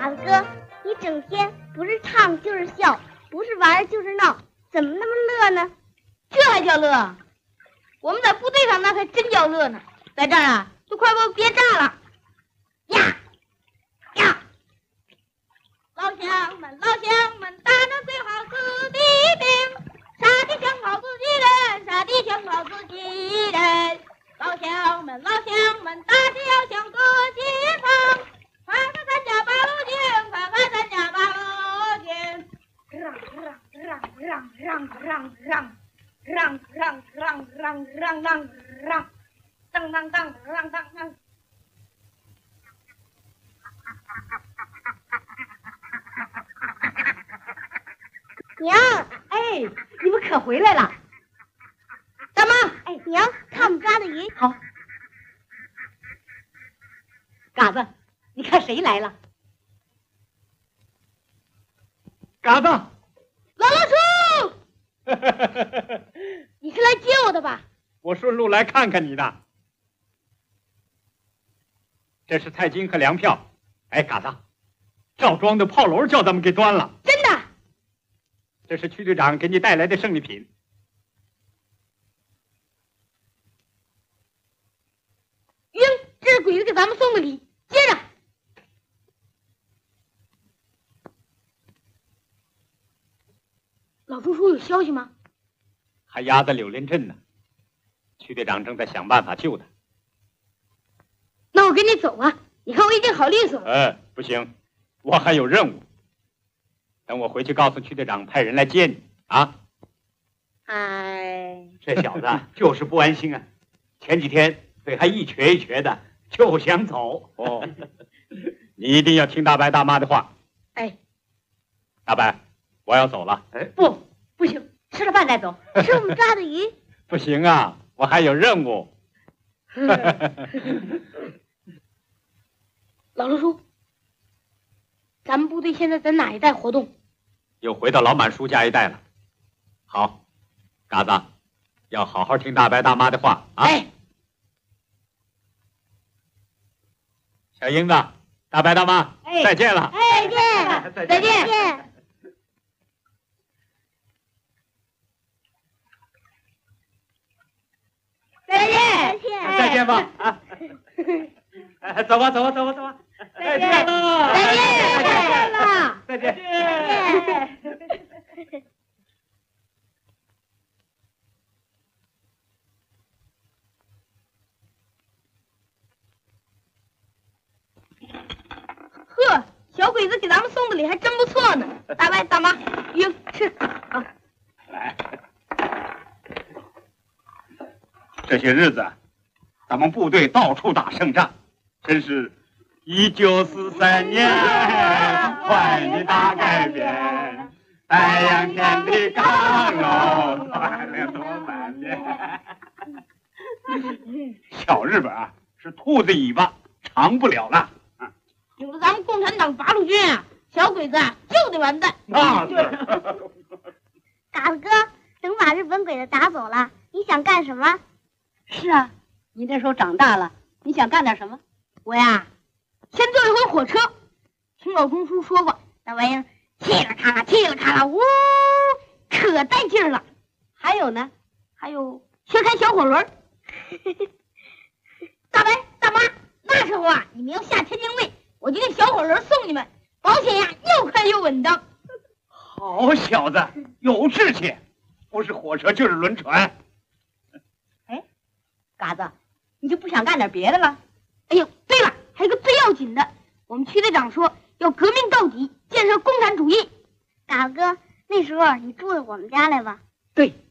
嘎子哥，你整天不是唱就是笑，不是玩就是闹，怎么那么乐呢？ 这还叫乐？我们在部队上那才真叫乐呢，在这儿啊，都快把我憋炸了。呀呀！老乡们，老乡们，打着最好自己兵，杀的想好自己人，杀的想好自己人。老乡们，老乡们，打的要向自己方，快快参加八路军，快快参加八路军。让，当当当当当当。 娘， 哎，你们可回来了。大妈， 哎，娘，看我们抓的鱼。 好。嘎子，你看谁来了？ 嘎子， 老老鼠，你是来接我的吧？ 我顺路来看看你的。这是菜金和粮票。哎，嘎子，赵庄的炮楼叫咱们给端了。 真的？ 这是区队长给你带来的胜利品。 晕，这是鬼子给咱们送的礼，接着。老叔叔有消息吗？ 还压在柳林镇呢，区队长正在想办法救他。 那我跟你走啊！你看我已经好利索了。 不行，我还有任务。等我回去告诉区队长派人来接你啊！ 哎， 这小子就是不安心啊！前几天嘴还一瘸一瘸的，就想走。哦，你一定要听大白大妈的话。 哎， 大白，我要走了。哎， 不行，吃了饭再走。 是我们抓的鱼。 不行啊，我还有任务。 老陆叔，咱们部队现在在哪一带活动？ 又回到老满叔家一带了。好，嘎子，要好好听大白大妈的话啊！ 哎， 小英子，大白大妈， 哎， 再见了！ 再见， 再见。 再见， 再见吧！啊，走吧，走吧，走吧，走吧！再见了， 再见了， 再见。 呵，小鬼子给咱们送的礼还真不错呢。大白大妈，晕吃啊！ 来，这些日子，咱们部队到处打胜仗，真是1943年换一大改变，太阳天地刚柔，锻炼多满面。小日本啊，是兔子尾巴，长不了了。 有了咱们共产党八路军啊，小鬼子啊就得完蛋。 那是。 嘎子哥，等把日本鬼子打走了，你想干什么？ 是啊，你这时候长大了，你想干点什么？我呀，先坐一回火车。听老中叔说过，那玩意儿嘁了咔啦，嘁了咔啦，呜，可带劲儿了。还有呢，还有先开小火轮。大白大妈，那时候啊，你们要下天津卫，我就用小火轮送你们，保险呀又快又稳当。 好小子，有志气，不是火车就是轮船。 哎，嘎子，你就不想干点别的了？哎呦，对了，还有个最要紧的，我们区队长说要革命到底，建设共产主义。 嘎子哥，那时候你住在我们家来吧？ 对，